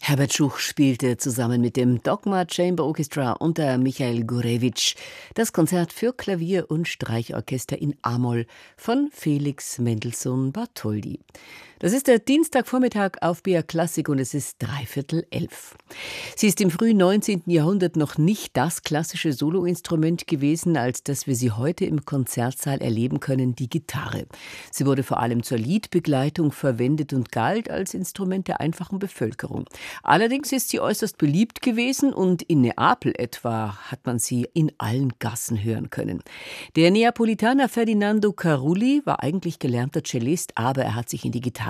Herbert Schuch spielte zusammen mit dem Dogma Chamber Orchestra unter Michael Gurewitsch das Konzert für Klavier und Streichorchester in A-Moll von Felix Mendelssohn Bartholdy. Das ist der Dienstagvormittag auf BR Klassik und es ist 11:45. Sie ist im frühen 19. Jahrhundert noch nicht das klassische Soloinstrument gewesen, als das wir sie heute im Konzertsaal erleben können, die Gitarre. Sie wurde vor allem zur Liedbegleitung verwendet und galt als Instrument der einfachen Bevölkerung. Allerdings ist sie äußerst beliebt gewesen und in Neapel etwa hat man sie in allen Gassen hören können. Der Neapolitaner Ferdinando Carulli war eigentlich gelernter Cellist, aber er hat sich in die Gitarre